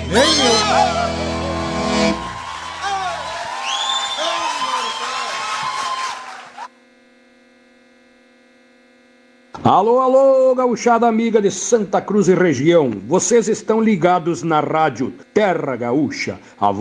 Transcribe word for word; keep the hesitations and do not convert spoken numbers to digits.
Nem eu. Alô, alô, gauchada amiga de Santa Cruz e região. Vocês estão ligados na rádio Terra Gaúcha, a